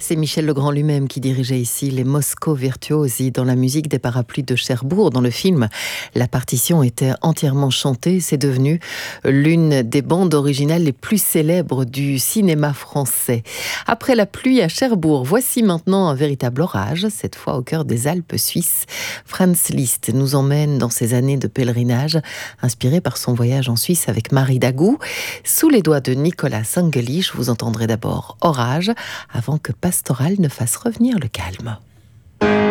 C'est Michel Legrand lui-même qui dirigeait ici les Moscow Virtuosi dans la musique des Parapluies de Cherbourg. Dans le film, la partition était entièrement chantée. C'est devenu l'une des bandes originales les plus célèbres du cinéma français. Après la pluie à Cherbourg, voici maintenant un véritable orage, cette fois au cœur des Alpes suisses. Franz Liszt nous emmène dans ses années de pèlerinage, inspiré par son voyage en Suisse avec Marie Dagou. Sous les doigts de Nicolas Sangelich, vous entendrez d'abord Orage, avant que Pastoral ne fasse revenir le calme.